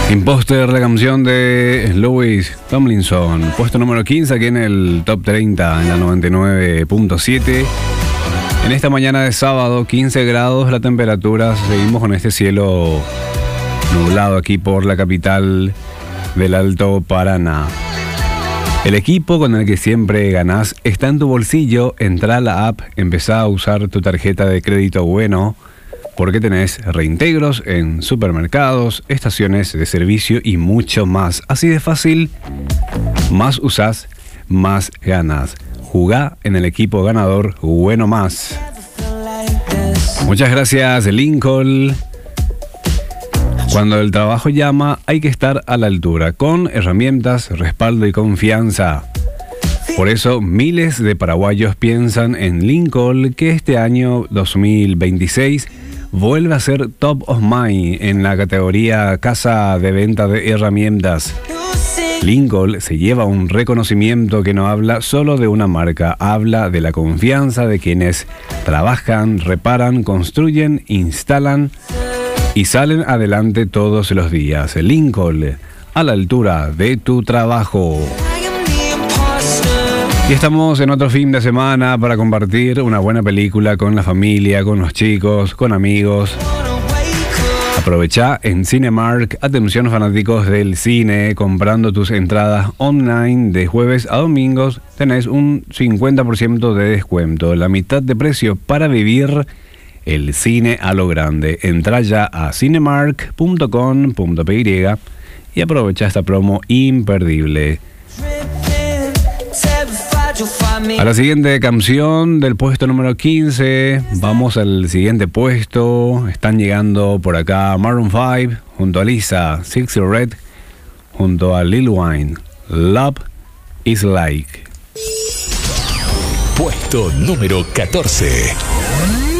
Imposter, la canción de Louis Tomlinson, puesto número 15 aquí en el Top 30 en la 99.7. En esta mañana de sábado, 15 grados la temperatura. Seguimos con este cielo nublado aquí por la capital del Alto Paraná. El equipo con el que siempre ganás está en tu bolsillo. Entra a la app, empezá a usar tu tarjeta de crédito Bueno, porque tenés reintegros en supermercados, estaciones de servicio y mucho más. Así de fácil, más usás, más ganas. Jugá en el equipo ganador Bueno Más. Muchas gracias, Lincoln. Cuando el trabajo llama, hay que estar a la altura, con herramientas, respaldo y confianza. Por eso, miles de paraguayos piensan en Lincoln, que este año 2026 vuelve a ser Top of Mind en la categoría Casa de Venta de Herramientas. Lincoln se lleva un reconocimiento que no habla solo de una marca, habla de la confianza de quienes trabajan, reparan, construyen, instalan y salen adelante todos los días. Lincoln, a la altura de tu trabajo. Y estamos en otro fin de semana para compartir una buena película con la familia, con los chicos, con amigos. Aprovechá en Cinemark, atención fanáticos del cine, comprando tus entradas online de jueves a domingos, tenés un 50% de descuento, la mitad de precio para vivir el cine a lo grande. Entrá ya a cinemark.com.py y aprovecha esta promo imperdible. A la siguiente canción del puesto número 15, vamos al siguiente puesto. Están llegando por acá Maroon 5 junto a Lisa, Sexy Red junto a Lil Wayne, Love is Like. Puesto número 14.